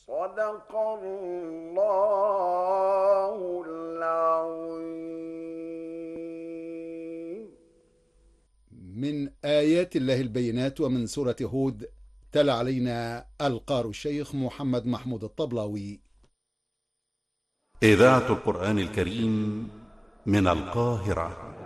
صدق الله العظيم. من آيات الله البينات ومن سورة هود. تلا علينا القار الشيخ محمد محمود الطبلاوي. إذاعة القرآن الكريم من القاهرة.